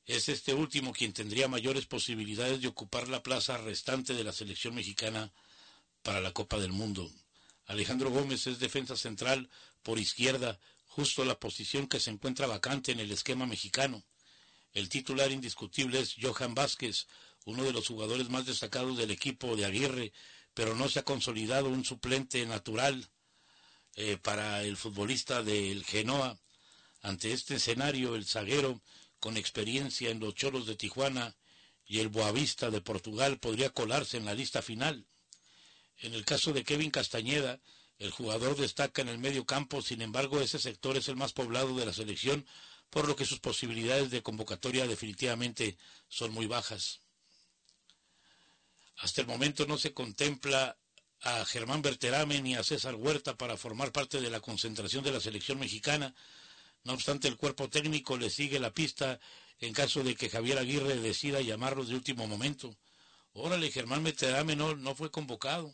es este último quien tendría mayores posibilidades de ocupar la plaza restante de la selección mexicana para la Copa del Mundo. Alejandro Gómez es defensa central por izquierda, justo la posición que se encuentra vacante en el esquema mexicano. El titular indiscutible es Johan Vázquez, uno de los jugadores más destacados del equipo de Aguirre, pero no se ha consolidado un suplente natural para el futbolista del Genoa. Ante este escenario, el zaguero, con experiencia en los Cholos de Tijuana y el Boavista de Portugal, podría colarse en la lista final. En el caso de Kevin Castañeda, el jugador destaca en el medio campo, sin embargo ese sector es el más poblado de la selección, por lo que sus posibilidades de convocatoria definitivamente son muy bajas. Hasta el momento no se contempla a Germán Berterame ni a César Huerta para formar parte de la concentración de la selección mexicana. No obstante, el cuerpo técnico le sigue la pista en caso de que Javier Aguirre decida llamarlos de último momento. Órale, Germán Berterame no fue convocado.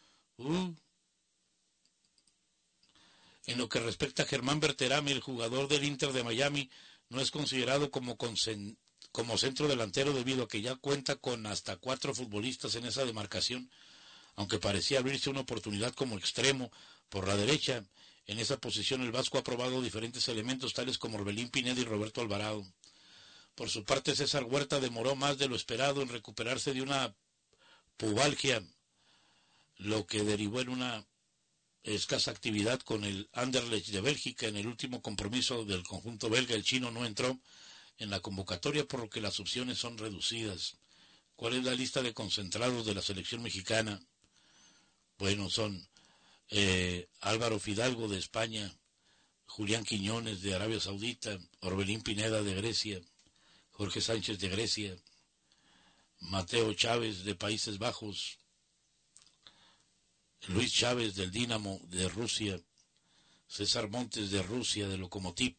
En lo que respecta a Germán Berterame, el jugador del Inter de Miami no es considerado como centro delantero debido a que ya cuenta con hasta 4 futbolistas en esa demarcación, aunque parecía abrirse una oportunidad como extremo por la derecha. En esa posición el vasco ha probado diferentes elementos tales como Orbelín Pineda y Roberto Alvarado. Por su parte, César Huerta demoró más de lo esperado en recuperarse de una pubalgia, lo que derivó en una escasa actividad con el Anderlecht de Bélgica. En el último compromiso del conjunto belga, el chino no entró en la convocatoria, por lo que las opciones son reducidas. ¿Cuál es la lista de concentrados de la selección mexicana? Bueno, son Álvaro Fidalgo de España, Julián Quiñones de Arabia Saudita, Orbelín Pineda de Grecia, Jorge Sánchez de Grecia, Mateo Chávez de Países Bajos, Luis Chávez del Dinamo de Rusia, César Montes de Rusia, de Lokomotiv,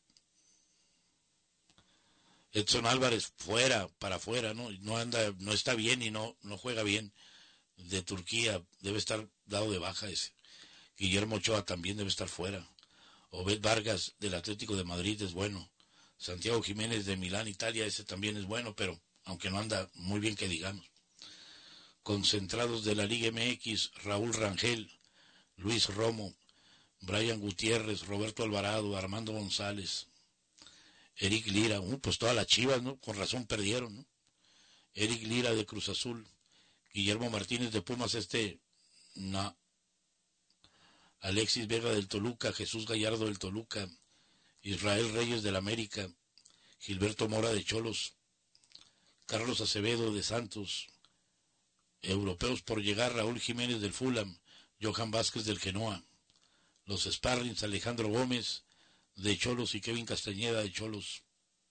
Edson Álvarez para afuera, no está bien y no juega bien, de Turquía, debe estar dado de baja ese. Guillermo Ochoa también debe estar fuera. Obed Vargas del Atlético de Madrid es bueno. Santiago Jiménez de Milán, Italia, ese también es bueno, pero aunque no anda muy bien que digamos. Concentrados de la Liga MX, Raúl Rangel, Luis Romo, Brian Gutiérrez, Roberto Alvarado, Armando González, Eric Lira, pues todas las Chivas, ¿no? Con razón perdieron, ¿no? Eric Lira de Cruz Azul, Guillermo Martínez de Pumas, no. Alexis Vega del Toluca, Jesús Gallardo del Toluca, Israel Reyes del América, Gilberto Mora de Cholos, Carlos Acevedo de Santos, europeos por llegar, Raúl Jiménez del Fulham, Johan Vázquez del Genoa, los Sparrings, Alejandro Gómez de Cholos y Kevin Castañeda de Cholos.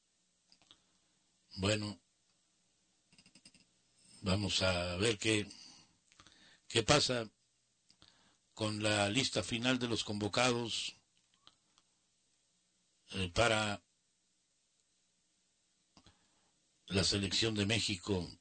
Bueno, vamos a ver qué pasa con la lista final de los convocados para la selección de México.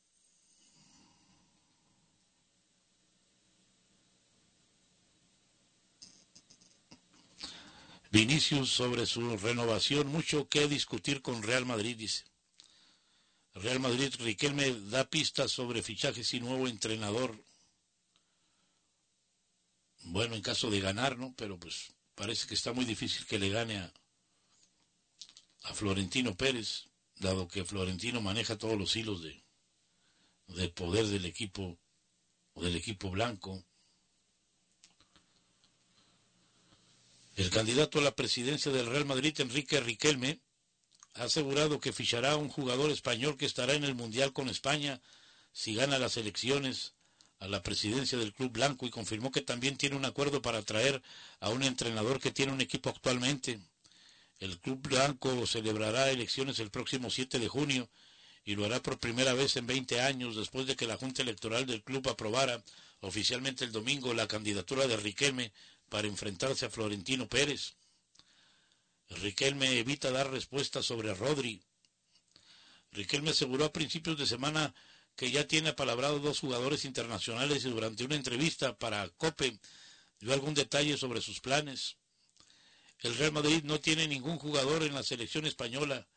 Vinicius sobre su renovación, mucho que discutir con Real Madrid, dice. Real Madrid, Riquelme da pistas sobre fichajes y nuevo entrenador. Bueno, en caso de ganar, ¿no? Pero pues parece que está muy difícil que le gane a Florentino Pérez, dado que Florentino maneja todos los hilos de poder del equipo blanco. El candidato a la presidencia del Real Madrid, Enrique Riquelme, ha asegurado que fichará a un jugador español que estará en el Mundial con España si gana las elecciones a la presidencia del club blanco, y confirmó que también tiene un acuerdo para traer a un entrenador que tiene un equipo actualmente. El club blanco celebrará elecciones el próximo 7 de junio y lo hará por primera vez en 20 años después de que la Junta Electoral del club aprobara oficialmente el domingo la candidatura de Riquelme para enfrentarse a Florentino Pérez. Riquelme evita dar respuestas sobre Rodri. Riquelme aseguró a principios de semana que ya tiene apalabrados 2 jugadores internacionales y durante una entrevista para COPE dio algún detalle sobre sus planes. El Real Madrid no tiene ningún jugador en la selección española,